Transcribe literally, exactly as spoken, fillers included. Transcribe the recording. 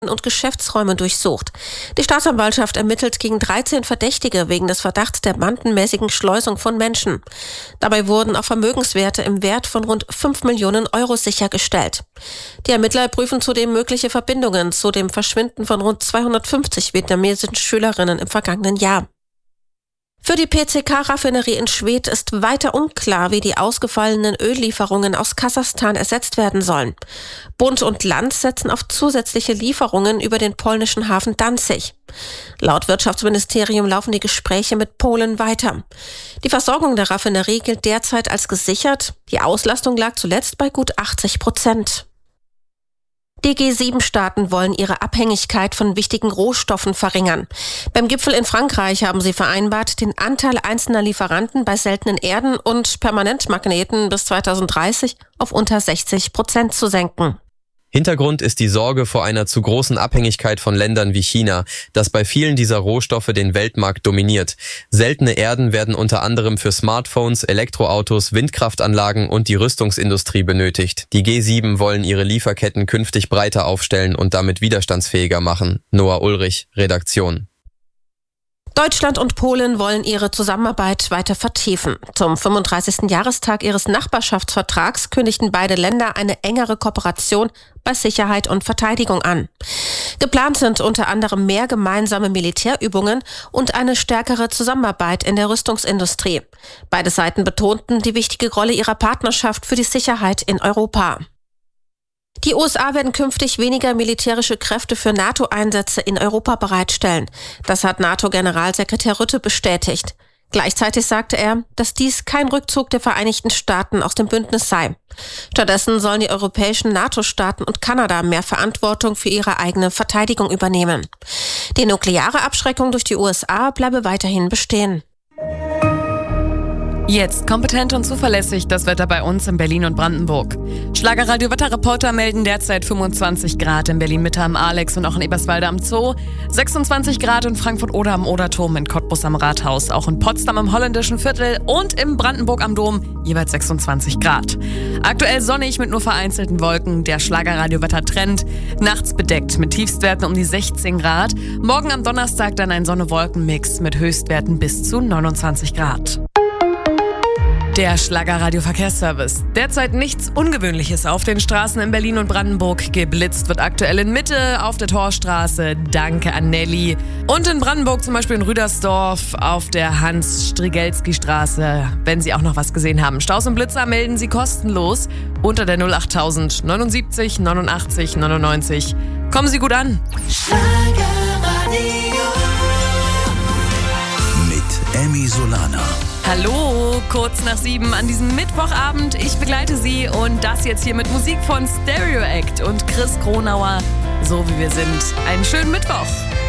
und Geschäftsräume durchsucht. Die Staatsanwaltschaft ermittelt gegen dreizehn Verdächtige wegen des Verdachts der bandenmäßigen Schleusung von Menschen. Dabei wurden auch Vermögenswerte im Wert von rund fünf Millionen Euro sichergestellt. Die Ermittler prüfen zudem mögliche Verbindungen zu dem Verschwinden von rund zweihundertfünfzig vietnamesischen Schülerinnen im vergangenen Jahr. Für die P C K-Raffinerie in Schwedt ist weiter unklar, wie die ausgefallenen Öllieferungen aus Kasachstan ersetzt werden sollen. Bund und Land setzen auf zusätzliche Lieferungen über den polnischen Hafen Danzig. Laut Wirtschaftsministerium laufen die Gespräche mit Polen weiter. Die Versorgung der Raffinerie gilt derzeit als gesichert. Die Auslastung lag zuletzt bei gut achtzig Prozent. Die G sieben Staaten wollen ihre Abhängigkeit von wichtigen Rohstoffen verringern. Beim Gipfel in Frankreich haben sie vereinbart, den Anteil einzelner Lieferanten bei seltenen Erden und Permanentmagneten bis zweitausenddreißig auf unter sechzig Prozent zu senken. Hintergrund ist die Sorge vor einer zu großen Abhängigkeit von Ländern wie China, das bei vielen dieser Rohstoffe den Weltmarkt dominiert. Seltene Erden werden unter anderem für Smartphones, Elektroautos, Windkraftanlagen und die Rüstungsindustrie benötigt. Die G sieben wollen ihre Lieferketten künftig breiter aufstellen und damit widerstandsfähiger machen. Noah Ulrich, Redaktion. Deutschland und Polen wollen ihre Zusammenarbeit weiter vertiefen. Zum fünfunddreißigsten Jahrestag ihres Nachbarschaftsvertrags kündigten beide Länder eine engere Kooperation bei Sicherheit und Verteidigung an. Geplant sind unter anderem mehr gemeinsame Militärübungen und eine stärkere Zusammenarbeit in der Rüstungsindustrie. Beide Seiten betonten die wichtige Rolle ihrer Partnerschaft für die Sicherheit in Europa. Die U S A werden künftig weniger militärische Kräfte für NATO-Einsätze in Europa bereitstellen. Das hat NATO-Generalsekretär Rutte bestätigt. Gleichzeitig sagte er, dass dies kein Rückzug der Vereinigten Staaten aus dem Bündnis sei. Stattdessen sollen die europäischen NATO-Staaten und Kanada mehr Verantwortung für ihre eigene Verteidigung übernehmen. Die nukleare Abschreckung durch die U S A bleibe weiterhin bestehen. Jetzt kompetent und zuverlässig das Wetter bei uns in Berlin und Brandenburg. Schlagerradio-Wetterreporter melden derzeit fünfundzwanzig Grad in Berlin-Mitte am Alex und auch in Eberswalde am Zoo, sechsundzwanzig Grad in Frankfurt-Oder am Oderturm, in Cottbus am Rathaus, auch in Potsdam im Holländischen Viertel und in Brandenburg am Dom jeweils sechsundzwanzig Grad. Aktuell sonnig mit nur vereinzelten Wolken, der Schlagerradio-Wetter-Trend. Nachts bedeckt mit Tiefstwerten um die sechzehn Grad. Morgen am Donnerstag dann ein Sonne-Wolken-Mix mit Höchstwerten bis zu neunundzwanzig Grad. Der Schlagerradio-Verkehrsservice. Derzeit nichts Ungewöhnliches auf den Straßen in Berlin und Brandenburg. Geblitzt wird aktuell in Mitte auf der Torstraße. Danke an Nelly. Und in Brandenburg zum Beispiel in Rüdersdorf auf der Hans-Strigelski-Straße. Wenn Sie auch noch was gesehen haben. Staus und Blitzer melden Sie kostenlos unter der null achttausend neunundsiebzig neunundachtzig neunundneunzig. Kommen Sie gut an. Schlagerradio mit Emmy Solana. Hallo, kurz nach sieben an diesem Mittwochabend. Ich begleite Sie und das jetzt hier mit Musik von Stereo Act und Chris Kronauer. So wie wir sind. Einen schönen Mittwoch.